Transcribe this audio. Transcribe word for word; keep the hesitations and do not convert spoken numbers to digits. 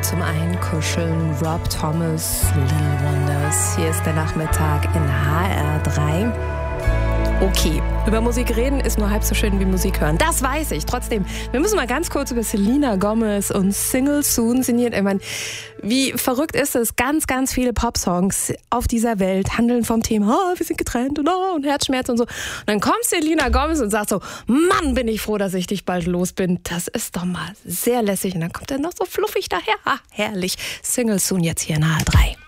zum Einkuscheln. Rob Thomas, Little Wonders. Hier ist der Nachmittag in H R drei. Okay, über Musik reden ist nur halb so schön wie Musik hören. Das weiß ich. Trotzdem, wir müssen mal ganz kurz über Selena Gomez und Single Soon sinnieren. Ich meine, wie verrückt ist es? Ganz, ganz viele Popsongs auf dieser Welt handeln vom Thema, oh, wir sind getrennt und, oh, und Herzschmerz und so. Und dann kommt Selena Gomez und sagt so, Mann, bin ich froh, dass ich dich bald los bin. Das ist doch mal sehr lässig. Und dann kommt er noch so fluffig daher. Ah, herrlich. Single Soon jetzt hier in H R drei.